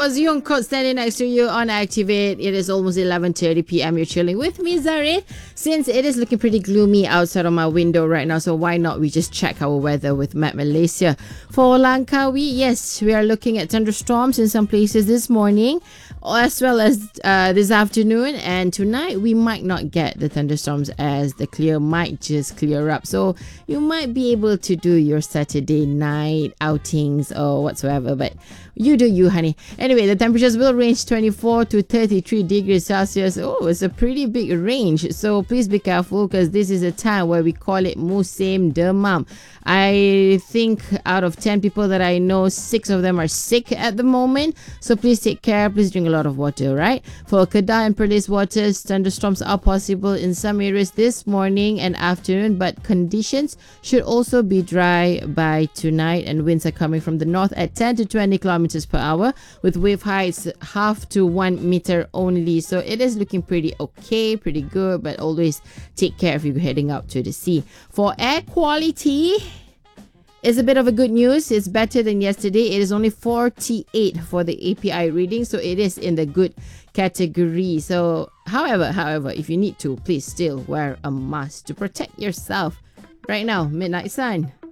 was Young Kot standing next to you on Activate. It is almost 11:30 p.m. You're chilling with me, Zarit. Since it is looking pretty gloomy outside of my window right now, so why not we just check our weather with Map Malaysia. For Langkawi, yes, we are looking at thunderstorms in some places this morning, as well as this afternoon, and tonight we might not get the thunderstorms as the clear might just clear up. So you might be able to do your Saturday night outings or whatsoever, but you do you, honey. Anyway, the temperatures will range 24 to 33 degrees Celsius. Oh, it's a pretty big range. So please be careful because this is a time where we call it musim demam. I think out of 10 people that I know, 6 of them are sick at the moment. So please take care. Please drink a lot of water, right? For Kedah and Perlis waters, thunderstorms are possible in some areas this morning and afternoon, but conditions should also be dry by tonight, and winds are coming from the north at 10 to 20 kilometers per hour with wave heights half to 1 meter only. So it is looking pretty okay, pretty good, but always take care if you're heading out to the sea. For air quality, it's a bit of a good news. It's better than yesterday. It is only 48 for the API reading, so it is in the good category. So however, if you need to, please still wear a mask to protect yourself. Right now, Midnight Sun.